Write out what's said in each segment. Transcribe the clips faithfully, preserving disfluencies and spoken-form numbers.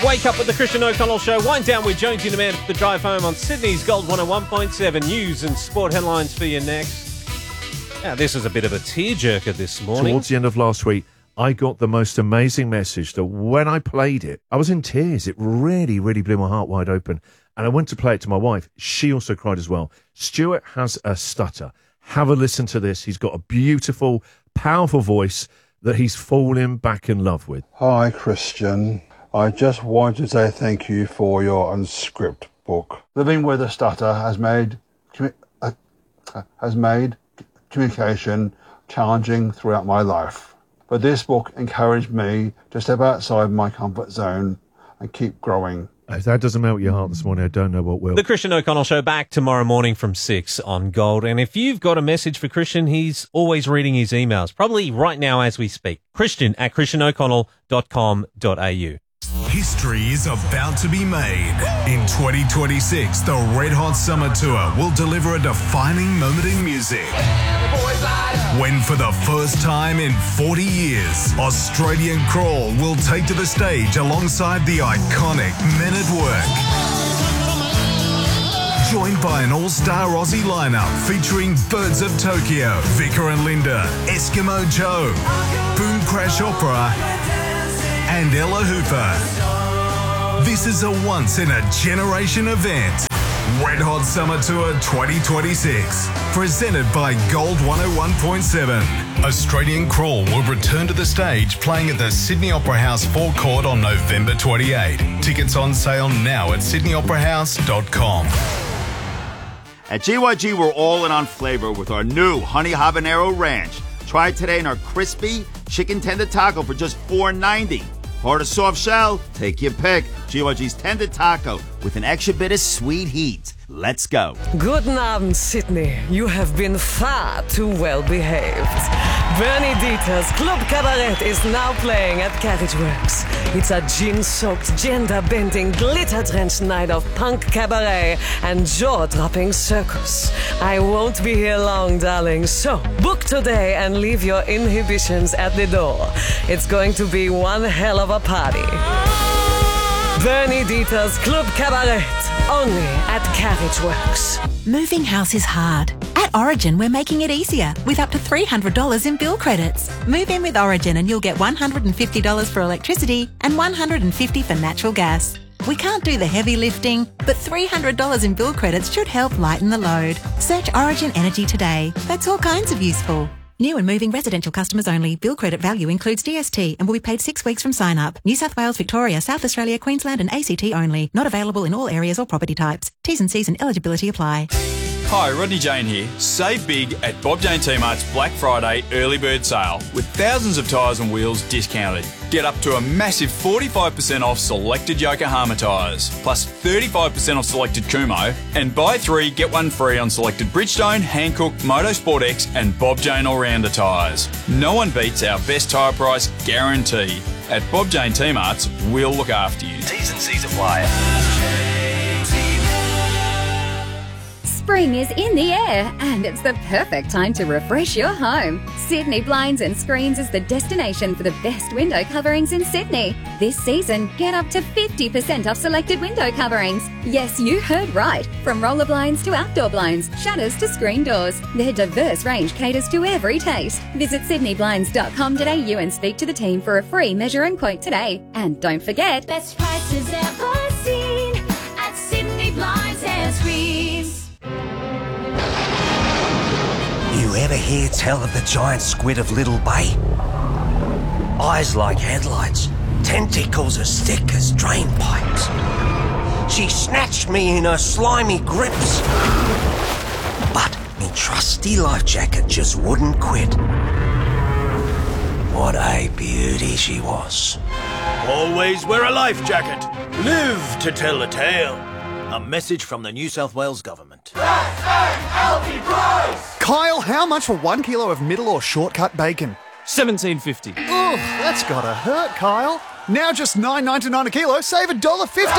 Wake up with the Christian O'Connell Show. Wind down with Jonesy and the Man for the drive home on Sydney's Gold one oh one point seven. News and sport headlines for you next. Now, this is a bit of a tearjerker this morning. Towards the end of last week, I got the most amazing message that when I played it, I was in tears. It really, really blew my heart wide open. And I went to play it to my wife. She also cried as well. Stuart has a stutter. Have a listen to this. He's got a beautiful, powerful voice that he's fallen back in love with. Hi, Christian. I just want to say thank you for your Unscript book. Living with a stutter has made commu- uh, has made communication challenging throughout my life. But this book encouraged me to step outside my comfort zone and keep growing. If that doesn't melt your heart this morning, I don't know what will. The Christian O'Connell Show back tomorrow morning from six on Gold. And if you've got a message for Christian, he's always reading his emails, probably right now as we speak. Christian at christian o'connell dot com dot a u. History is about to be made. In twenty twenty-six, the Red Hot Summer Tour will deliver a defining moment in music. When for the first time in forty years, Australian Crawl will take to the stage alongside the iconic Men at Work. Joined by an all-star Aussie lineup featuring Birds of Tokyo, Vicar and Linda, Eskimo Joe, Boom Crash Opera, and Ella Hooper. This is a once-in-a-generation event. Red Hot Summer Tour twenty twenty-six, presented by Gold one oh one point seven. Australian Crawl will return to the stage, playing at the Sydney Opera House forecourt on November twenty-eighth. Tickets on sale now at sydney opera house dot com. At G Y G, we're all in on flavor with our new Honey Habanero Ranch. Try it today in our crispy chicken tender taco for just four ninety. Hard or soft shell? Take your pick. G Y G's tender taco with an extra bit of sweet heat. Let's go. Guten Abend, Sydney. You have been far too well behaved. Bernie Dieter's Club Cabaret is now playing at Carriage Works. It's a gin-soaked, gender-bending, glitter-drenched night of punk cabaret and jaw-dropping circus. I won't be here long, darling, so book today and leave your inhibitions at the door. It's going to be one hell of a party. Bernie Dieter's Club Cabaret, only at Carriage Works. Moving house is hard. At Origin, we're making it easier with up to three hundred dollars in bill credits. Move in with Origin and you'll get one hundred fifty dollars for electricity and one hundred fifty dollars for natural gas. We can't do the heavy lifting, but three hundred dollars in bill credits should help lighten the load. Search Origin Energy today. That's all kinds of useful. New and moving residential customers only. Bill credit value includes D S T and will be paid six weeks from sign up. New South Wales, Victoria, South Australia, Queensland and A C T only. Not available in all areas or property types. T's and C's and eligibility apply. Hi, Rodney Jane here. Save big at Bob Jane T-Mart's Black Friday early bird sale with thousands of tyres and wheels discounted. Get up to a massive forty-five percent off selected Yokohama tyres, plus thirty-five percent off selected Kumho, and buy three, get one free on selected Bridgestone, Hankook, Motorsport X and Bob Jane All-Rounder tyres. No one beats our best tyre price guarantee. At Bob Jane T-Mart's, we'll look after you. T's and C's apply. Spring is in the air and it's the perfect time to refresh your home. Sydney Blinds and Screens is the destination for the best window coverings in Sydney. This season, get up to fifty percent off selected window coverings. Yes, you heard right. From roller blinds to outdoor blinds, shutters to screen doors. Their diverse range caters to every taste. Visit sydney blinds dot com dot a u and speak to the team for a free measure and quote today. And don't forget, best prices ever seen at Sydney Blinds and Screens. You ever hear tell of the giant squid of Little Bay? Eyes like headlights, tentacles as thick as drain pipes. She snatched me in her slimy grips, but me trusty life jacket just wouldn't quit. What a beauty she was. Always wear a life jacket. Live to tell the tale. A message from the New South Wales Government. Kyle, how much for one kilo of middle or shortcut bacon? seventeen fifty. Ugh, that's gotta hurt, Kyle. Now just nine ninety-nine a kilo, save one dollar fifty.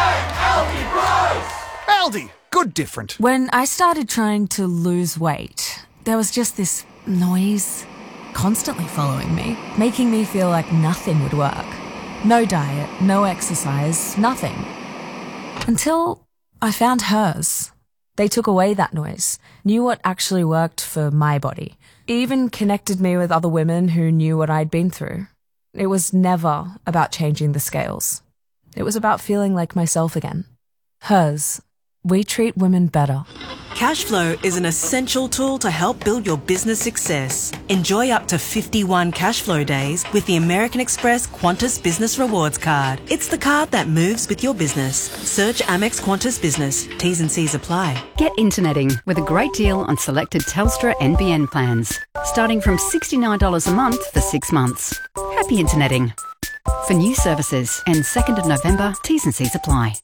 Aldi, good different. When I started trying to lose weight, there was just this noise constantly following me, making me feel like nothing would work. No diet, no exercise, nothing. Until I found hers. They took away that noise, knew what actually worked for my body. It even connected me with other women who knew what I'd been through. It was never about changing the scales. It was about feeling like myself again. Hers. We treat women better. Cashflow is an essential tool to help build your business success. Enjoy up to fifty-one Cashflow days with the American Express Qantas Business Rewards Card. It's the card that moves with your business. Search Amex Qantas Business. T's and C's apply. Get interneting with a great deal on selected Telstra N B N plans. Starting from sixty-nine dollars a month for six months. Happy interneting. For new services and second of November, T's and C's apply.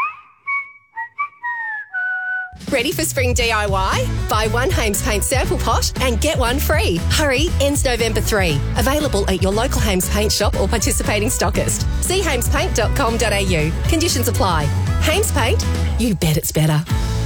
Ready for spring D I Y? Buy one Hames Paint sample pot and get one free. Hurry, ends November third. Available at your local Hames Paint shop or participating stockist. See hames paint dot com dot a u. Conditions apply. Hames Paint, you bet it's better.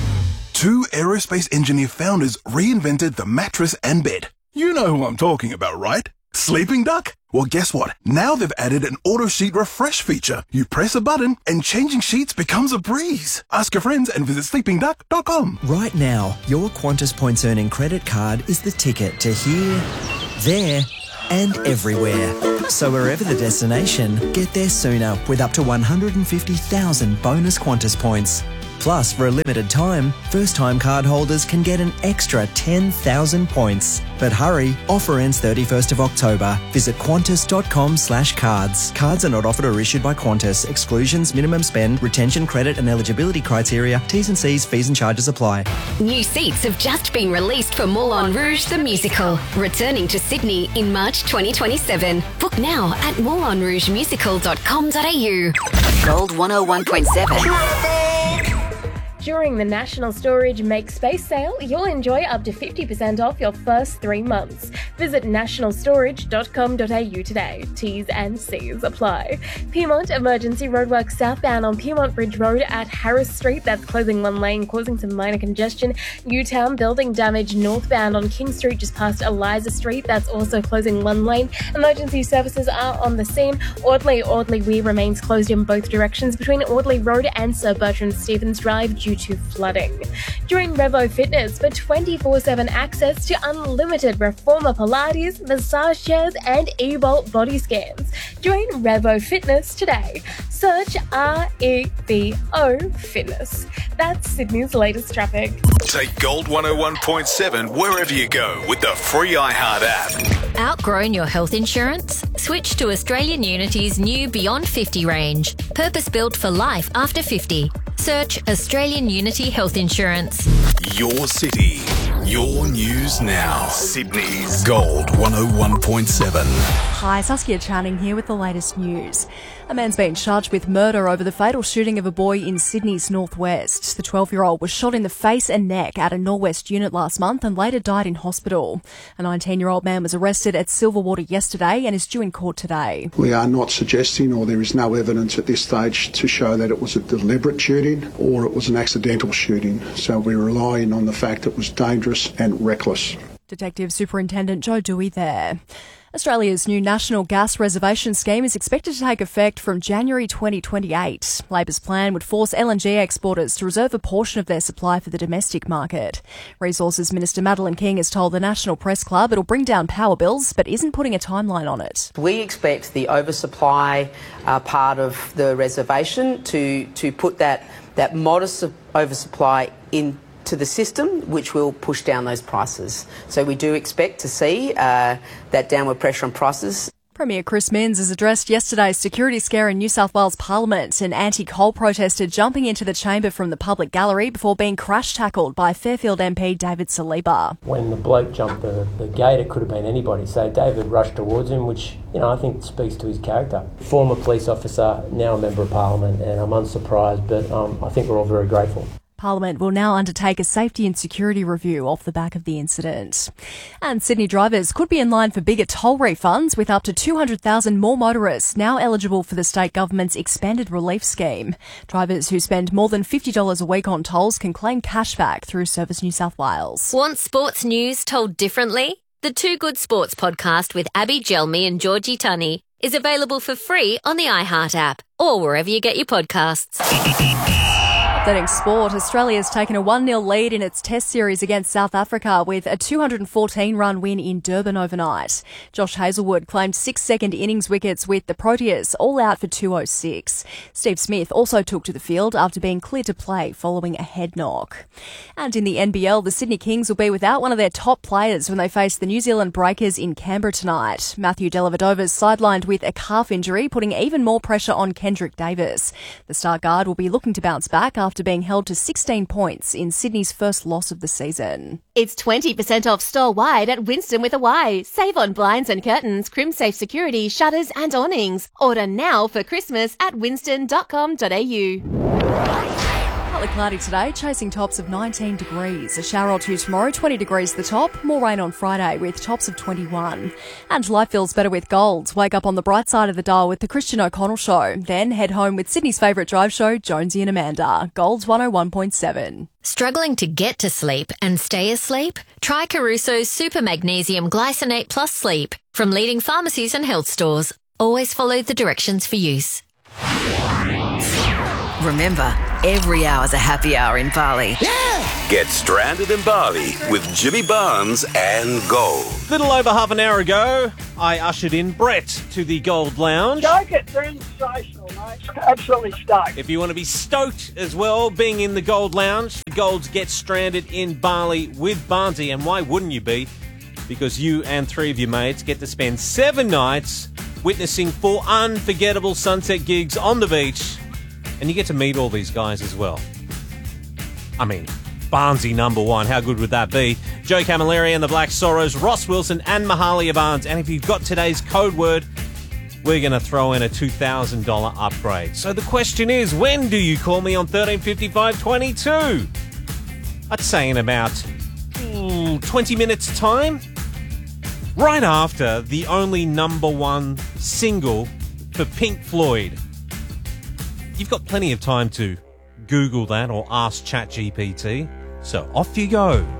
Two aerospace engineer founders reinvented the mattress and bed. You know who I'm talking about, right? Sleeping Duck? Well, guess what? Now they've added an auto sheet refresh feature. You press a button and changing sheets becomes a breeze. Ask your friends and visit sleeping duck dot com. Right now, your Qantas Points Earning credit card is the ticket to here, there, and everywhere. So wherever the destination, get there sooner with up to one hundred fifty thousand bonus Qantas points. Plus, for a limited time, first-time card holders can get an extra ten thousand points. But hurry, offer ends thirty-first of October. Visit qantas dot com slash cards. Cards are not offered or issued by Qantas. Exclusions, minimum spend, retention, credit and eligibility criteria, T's and C's, fees and charges apply. New seats have just been released for Moulin Rouge the Musical, returning to Sydney in March twenty twenty-seven. Book now at moulin rouge musical dot com dot a u. Gold one oh one point seven. During the National Storage Make Space sale, you'll enjoy up to fifty percent off your first three months. Visit national storage dot com dot a u today. T's and C's apply. Piedmont Emergency Roadworks southbound on Piedmont Bridge Road at Harris Street. That's closing one lane, causing some minor congestion. Newtown building damage northbound on King Street just past Eliza Street. That's also closing one lane. Emergency services are on the scene. Audley Audley Weir remains closed in both directions between Audley Road and Sir Bertrand Stevens Drive due to flooding. Join Revo Fitness for twenty-four seven access to unlimited reformer Pilates, massage chairs and e-bolt body scans. Join Revo Fitness today. Search R E V O Fitness. That's Sydney's latest traffic. Take Gold one oh one point seven wherever you go with the free iHeart app. Outgrown your health insurance? Switch to Australian Unity's new Beyond fifty range, purpose-built for life after fifty. Search Australian Unity Health Insurance. Your city, your news now. Sydney's Gold one oh one point seven. Hi, Saskia Channing here with the latest news. A man's been charged with murder over the fatal shooting of a boy in Sydney's northwest. The twelve-year-old was shot in the face and neck at a Norwest unit last month and later died in hospital. A nineteen-year-old man was arrested at Silverwater yesterday and is due in court today. We are not suggesting, or there is no evidence at this stage to show that it was a deliberate shooting or it was an accidental shooting. So we're relying on the fact it was dangerous and reckless. Detective Superintendent Joe Dewey there. Australia's new National Gas Reservation Scheme is expected to take effect from January twenty twenty-eight. Labor's plan would force L N G exporters to reserve a portion of their supply for the domestic market. Resources Minister Madeleine King has told the National Press Club it'll bring down power bills, but isn't putting a timeline on it. We expect the oversupply uh, part of the reservation to, to put that, that modest oversupply in to the system, which will push down those prices. So we do expect to see uh, that downward pressure on prices. Premier Chris Minns has addressed yesterday's security scare in New South Wales Parliament. An anti-coal protester jumping into the chamber from the public gallery before being crash-tackled by Fairfield M P David Saliba. When the bloke jumped the, the gate, it could have been anybody. So David rushed towards him, which, you know, I think speaks to his character. Former police officer, now a member of Parliament, and I'm unsurprised, but um, I think we're all very grateful. Parliament will now undertake a safety and security review off the back of the incident. And Sydney drivers could be in line for bigger toll refunds, with up to two hundred thousand more motorists now eligible for the state government's expanded relief scheme. Drivers who spend more than fifty dollars a week on tolls can claim cashback through Service New South Wales. Want sports news told differently? The Two Good Sports podcast with Abby Gelmi and Georgie Tunney. is available for free on the iHeart app or wherever you get your podcasts. Updating sport, Australia's taken a one nil lead in its test series against South Africa with a two hundred fourteen run win in Durban overnight. Josh Hazlewood claimed six second innings wickets with the Proteas, all out for two oh six. Steve Smith also took to the field after being cleared to play following a head knock. And in the N B L, the Sydney Kings will be without one of their top players when they face the New Zealand Breakers in Canberra tonight. Matthew Dellavedova's sidelined with a calf injury, putting even more pressure on Kendrick Davis. The star guard will be looking to bounce back after being held to sixteen points in Sydney's first loss of the season. It's twenty percent off store-wide at Winston with a Y. Save on blinds and curtains, crim-safe security, shutters and awnings. Order now for Christmas at winston dot com dot a u. Partly cloudy today, chasing tops of nineteen degrees. A shower or two tomorrow, twenty degrees the top. More rain on Friday with tops of twenty-one. And life feels better with Gold. Wake up on the bright side of the dial with the Christian O'Connell Show. Then head home with Sydney's favourite drive show, Jonesy and Amanda. Gold's one oh one point seven. Struggling to get to sleep and stay asleep? Try Caruso's Super Magnesium Glycinate Plus Sleep from leading pharmacies and health stores. Always follow the directions for use. Remember, every hour's a happy hour in Bali. Yeah! Get stranded in Bali with Jimmy Barnes and Gold. Little over half an hour ago, I ushered in Brett to the Gold Lounge. Stoked it, sensational, mate. Absolutely stoked. If you want to be stoked as well, being in the Gold Lounge, the Golds get stranded in Bali with Barnesy, and why wouldn't you be? Because you and three of your mates get to spend seven nights witnessing four unforgettable sunset gigs on the beach. And you get to meet all these guys as well. I mean, Barnesy number one, how good would that be? Joe Camilleri and the Black Sorrows, Ross Wilson and Mahalia Barnes. And if you've got today's code word, we're going to throw in a two thousand dollars upgrade. So the question is, when do you call me on thirteen fifty-five twenty-two? I'd say in about ooh, twenty minutes time. Right after the only number one single for Pink Floyd. You've got plenty of time to Google that or ask ChatGPT. So off you go.